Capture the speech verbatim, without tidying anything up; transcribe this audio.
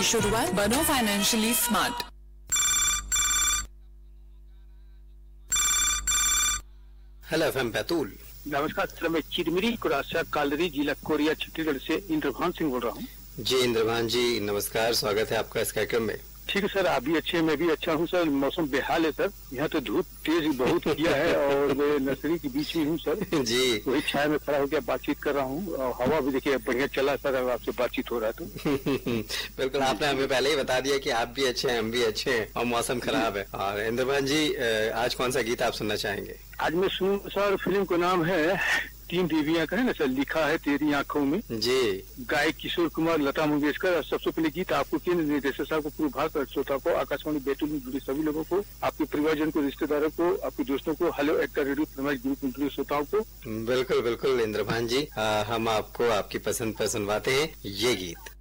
शुरुआत बनो financially smart. Hello FM Betul. नमस्कार सर, मैं चिरमिरी कुरासा कालरी जिला कोरिया छत्तीसगढ़ से इंद्रभान सिंह बोल रहा हूँ। जी इंद्रभान जी नमस्कार, स्वागत है आपका इस कार्यक्रम में। ठीक है सर, आप भी अच्छे, मैं भी अच्छा हूँ सर। मौसम बेहाल है सर, यहाँ तो धूप तेज बहुत किया है और मैं नर्सरी के बीच में हूँ सर जी। वही छाया में खड़ा होकर बातचीत कर रहा हूँ और हवा भी देखिए बढ़िया चला सर, अब आपसे बातचीत हो रहा है तो बिल्कुल, आपने हमें पहले ही बता दिया कि आप भी अच्छे हैं, हम भी अच्छे हैं और मौसम खराब है। और इंद्रभान जी आज कौन सा गीत आप सुनना चाहेंगे? आज मैं सुन सर, फिल्म का नाम है तीन देवियां का है ना सर, लिखा है तेरी आंखों में। जी। गायक किशोर कुमार, लता मंगेशकर। और सबसे पहले गीत आपको, केंद्र निदेशक साहब को, पूर्व भारत श्रोता को, आकाशवाणी बैतूल में जुड़े सभी लोगों को, आपके परिवारजन को, रिश्तेदारों को, आपके दोस्तों को, हेलो एक्टर रेडियो फरमाइश ग्रुप में जुड़े श्रोताओं को। बिल्कुल बिल्कुल इंद्रभान जी, आ, हम आपको आपकी पसंद पर सुनवाते हैं ये गीत।